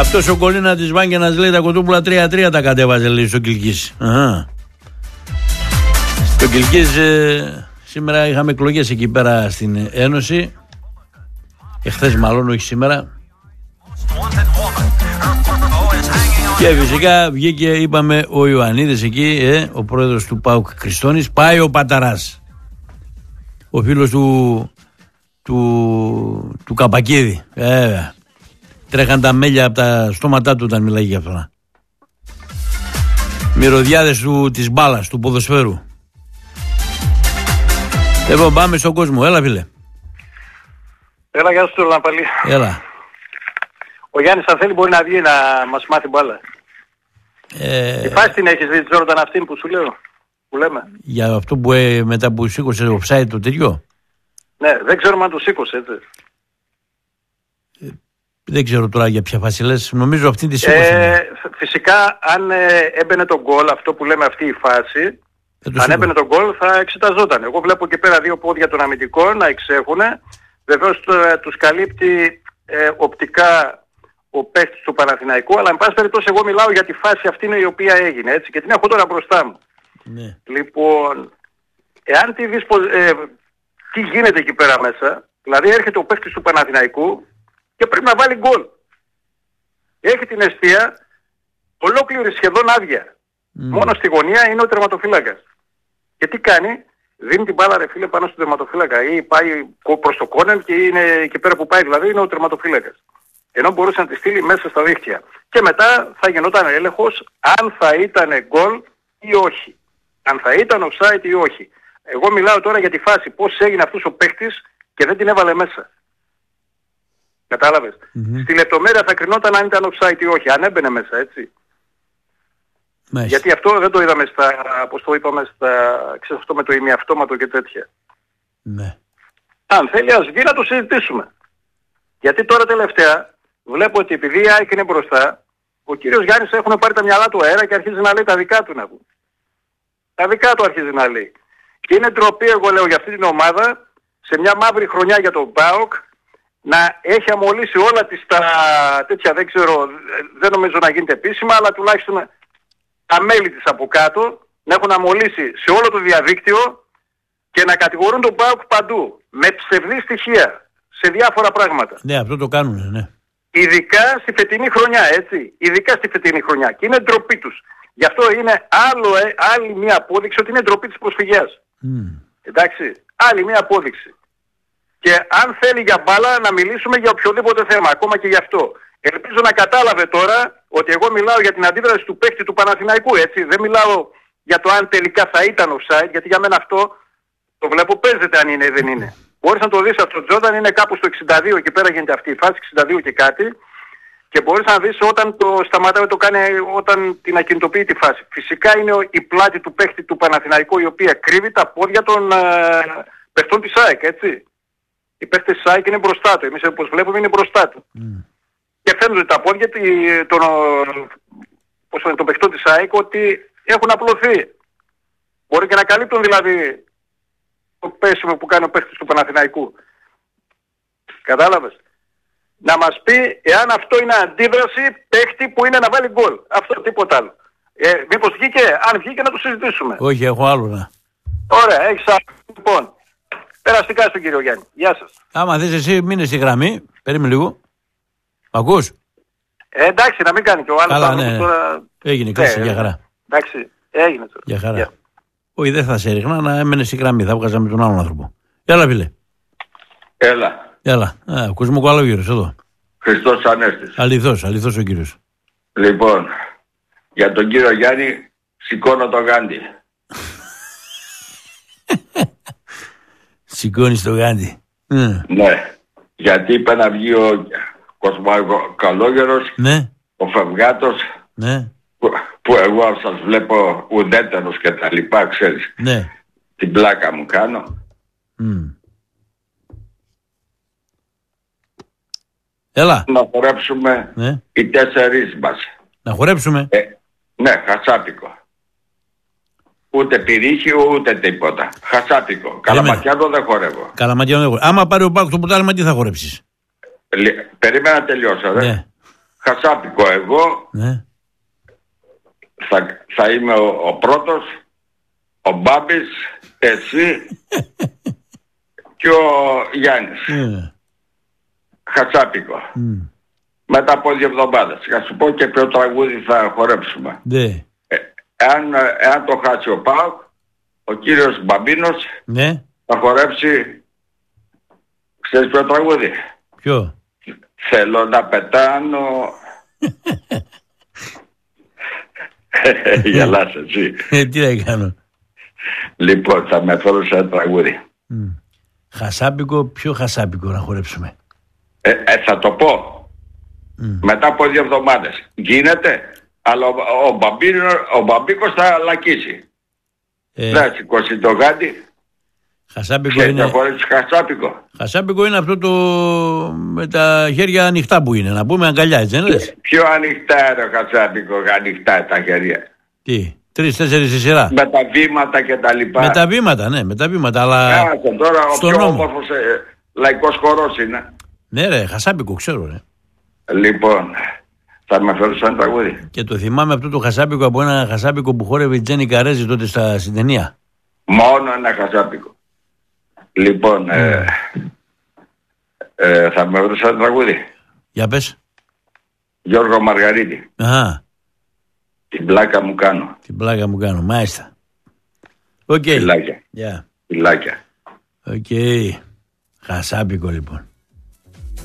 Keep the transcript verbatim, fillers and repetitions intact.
Αυτός ο Κολίνα της Βάγκενας λέει τα κοτόπουλα τρία τρία τα κατέβαζε, λέει, στο Κιλκής. Αχα. Στο Κιλκής ε, σήμερα είχαμε εκλογές εκεί πέρα στην Ένωση. Εχθές μάλλον, όχι σήμερα. Και φυσικά βγήκε, είπαμε, ο Ιωαννίδης εκεί, ε, ο πρόεδρος του ΠΑΟΚ Χριστόνης. Πάει ο Παταράς, ο φίλος του του, του Καπακίδη. Βέβαια. Τρέχαν τα μέλια από τα στόματά του όταν μιλάει για αυτά. Μυρωδιάδες του, της μπάλας, του ποδοσφαίρου. Λοιπόν, πάμε στον κόσμο. Έλα, φίλε. Έλα, γεια σου, τώρα πάλι. Έλα. Ο Γιάννης, αν θέλει, μπορεί να βγει να μας μάθει μπάλα. Ε... Η φάση την έχεις δει, Τζόρνταν, αυτήν που σου λέω, που λέμε. Για αυτό που ε, μετά που σήκωσε το offside το τέτοιο. Ναι, δεν ξέρουμε αν το σήκωσε, έτσι. Ε, δεν ξέρω τώρα για ποια φάση λες. Νομίζω αυτή τη σήκωσε. Ε, φυσικά, αν ε, έμπαινε το γκολ, αυτό που λέμε αυτή η φάση, αν έμπαινε το γκολ θα εξεταζόταν. Εγώ βλέπω και πέρα δύο πόδια των αμυντικών να εξέχουν. Βεβαίως ε, τους καλύπτει ε, οπτικά ο παίκτης του Παναθηναϊκού, αλλά εν πάση περιπτώσει εγώ μιλάω για τη φάση αυτή η οποία έγινε, έτσι, και την έχω τώρα μπροστά μου. Ναι. Λοιπόν, εάν τη δεις ε, τι γίνεται εκεί πέρα μέσα, δηλαδή έρχεται ο παίκτης του Παναθηναϊκού και πρέπει να βάλει γκολ. Έχει την εστία ολόκληρη σχεδόν άδεια. Mm. Μόνο στη γωνία είναι ο τερματοφύλακας. Και τι κάνει? Δίνει την μπάλα, ρε φίλε, πάνω στον τερματοφύλακα ή πάει προς το κόνεν και είναι εκεί πέρα που πάει, δηλαδή είναι ο τερματοφύλακας. Ενώ μπορούσε να τη στείλει μέσα στα δίχτυα. Και μετά θα γινόταν έλεγχος αν θα ήταν γκολ ή όχι. Αν θα ήταν offside ή όχι. Εγώ μιλάω τώρα για τη φάση πώς έγινε αυτός ο παίκτης και δεν την έβαλε μέσα. Κατάλαβες. Mm-hmm. Στη λεπτομέρεια θα κρινόταν αν ήταν offside ή όχι. Αν έμπαινε μέσα, έτσι. Μάλιστα. Γιατί αυτό δεν το είδαμε στα, πώς το είπαμε, στα, ξέρεις, αυτό με το ημιαυτόματο και τέτοια. Ναι. Αν θέλει ας βγει να το συζητήσουμε. Γιατί τώρα τελευταία βλέπω ότι επειδή η ΑΕΚ είναι μπροστά, ο κύριος Γιάννης έχουν πάρει τα μυαλά του αέρα και αρχίζει να λέει τα δικά του να πούμε. Τα δικά του αρχίζει να λέει. Και είναι ντροπή, εγώ λέω, για αυτή την ομάδα, σε μια μαύρη χρονιά για τον ΠΑΟΚ, να έχει αμολύσει όλα τις τα τέτοια, δεν ξέρω, δεν νομίζω να γίνεται επίσημα, αλλά τουλάχιστον τα μέλη της από κάτω να έχουν αμολύσει σε όλο το διαδίκτυο και να κατηγορούν τον ΠΑΟΚ παντού, με ψευδή στοιχεία, σε διάφορα πράγματα. Ναι, αυτό το κάνουν, ναι. Ειδικά στη φετινή χρονιά, έτσι. Ειδικά στη φετινή χρονιά. Και είναι ντροπή τους. Γι' αυτό είναι άλλο, ε, άλλη μια απόδειξη ότι είναι ντροπή της προσφυγιάς. Mm. Εντάξει. Άλλη μια απόδειξη. Και αν θέλει για μπάλα να μιλήσουμε για οποιοδήποτε θέμα, ακόμα και γι' αυτό. Ελπίζω να κατάλαβε τώρα ότι εγώ μιλάω για την αντίδραση του παίκτη του Παναθηναϊκού, έτσι. Δεν μιλάω για το αν τελικά θα ήταν offside, γιατί για μένα αυτό το βλέπω παίζεται αν είναι ή δεν είναι. Μπορείς να το δεις αυτό, Τζόρνταν, είναι κάπου στο εξήντα δύο και πέρα γίνεται αυτή η φάση, εξήντα δύο και κάτι, και μπορείς να δεις όταν το σταματάει, το κάνει, όταν την ακινητοποιεί τη φάση. Φυσικά είναι η πλάτη του παίχτη του Παναθηναϊκού, η οποία κρύβει τα πόδια των ε, παιχτών της ΑΕΚ, έτσι. Οι παίχτες της ΑΕΚ είναι μπροστά του, εμείς όπως βλέπουμε είναι μπροστά του. Mm. Και φαίνονται τα πόδια των, των, των παιχτών της ΑΕΚ ότι έχουν απλωθεί. Μπορεί και να καλύπτουν δηλαδή το πέσιμο που κάνει ο παίχτης του Παναθηναϊκού. Κατάλαβες. Να μας πει εάν αυτό είναι αντίδραση παίχτη που είναι να βάλει γκολ. Αυτό, τίποτα άλλο. Ε, μήπως βγήκε, αν βγήκε να το συζητήσουμε. Όχι, έχω άλλο να. Ωραία, έχεις άλλο. Λοιπόν, περαστικά στον κύριο Γιάννη. Γεια σας. Άμα θες εσύ μείνε στη γραμμή, περίμενε λίγο. Μ' ακούς? Ε, εντάξει, να μην κάνει και ο άλλος. Καλά, ναι. Τώρα... Έγινε, κλείσει, ε, για χαρά. Εντάξει, έγινε τώρα. Για χαρά. Yeah. Όχι, δεν θα σε έριχνα να έμενε στη γραμμή, θα βγάζαμε τον άλλον άνθρωπο. Έλα, φίλε. Έλα. Έλα. Α, ακούς μου Καλόγερος εδώ. Χριστός Ανέστης. Αληθώς, αληθώς ο κύριος. Λοιπόν, για τον κύριο Γιάννη σηκώνω το γάντι. Σηκώνεις το γάντι. Ναι, γιατί είπε να βγει ο Κοσμοκαλόγερος, ναι. Ο Φευγάτος, ναι. που, που εγώ σας βλέπω ουδέτερος και τα λοιπά, ξέρεις. Ναι. Την πλάκα μου κάνω. Mm. Έλα. Να χορέψουμε, ναι, οι τέσσερις μας. Να χορέψουμε. Ε, ναι, χασάπικο. Ούτε πυρίχι ούτε τίποτα. Χασάπικο. Καλαματιάδο δεν χορεύω. Καλαματιάδο δεν χορεύω. Άμα πάρει ο Πάκου το ποτάλμα, τι θα χορέψεις? Περίμενα να τελειώσω, ρε. Ναι. χασάπικο εγώ. Ναι. Θα, θα είμαι ο, ο πρώτος, ο Μπάμπης, εσύ και ο Γιάννης. Mm. Χασάπικο. Mm. Μετά από δύο εβδομάδες. Θα σου πω και ποιο τραγούδι θα χορέψουμε. Ναι. Ε, εάν, εάν το χάσει ο ΠΑΟΚ, ο κύριος Μπαμπίνος Ναι. θα χορέψει, ξέρεις ποιο τραγούδι? Ποιο? Θέλω να πετάνω. Γελάς εσύ. Ε, τι να κάνω. Λοιπόν, θα με φέρω σε ένα τραγούδι. Mm. Χασάπικο, ποιο χασάπικο να χορέψουμε? Ε, ε, θα το πω. Mm. Μετά από δύο εβδομάδες. Γίνεται, αλλά ο, ο, Μπαμπίνο, ο Μπαμπίκος θα λακίσει. Ε, θα σηκώσει το γάντι. Χασάπικο Ξέρεις είναι... χασάπικο. Χασάπικο είναι αυτό το με τα χέρια ανοιχτά που είναι. Να πούμε αγκαλιά, έτσι δεν λες? Πιο ανοιχτά είναι ο χασάπικο, ανοιχτά τα χέρια. Τι, τρεις-τέσσερις στη σειρά. Με τα βήματα και τα λοιπά. Με τα βήματα, ναι, με τα βήματα, αλλά... Άχα, τώρα ο πιο νόμο. όμορφος ε, λαϊκός χορός είναι. Ναι ρε, χασάπικο ξέρω ρε. Λοιπόν, θα με φέρω σαν τραγούδι. Και το θυμάμαι αυτό το χασάπικο από ένα χασάπικο που χόρευε η Τζένι Καρέζη τότε στα συντενία. Μόνο ένα χασάπικο. Λοιπόν, mm. ε, ε, θα με φέρω σαν τραγούδι. Για πες. Γιώργο Μαργαρίτη. Αχα. Την πλάκα μου κάνω. Την πλάκα μου κάνω, μάλιστα. Οκ. Okay. Φιλάκια. Yeah. Φιλάκια. Οκ. Okay. Χασάπικο λοιπόν.